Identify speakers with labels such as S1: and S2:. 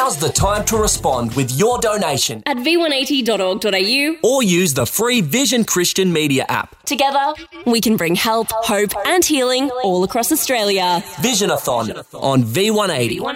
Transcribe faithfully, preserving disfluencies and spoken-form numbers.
S1: Now's the time to respond with your donation
S2: at v one eighty dot org dot a u
S1: or use the free Vision Christian Media app.
S2: Together, we can bring help, hope and healing all across Australia.
S1: Visionathon on V one eighty.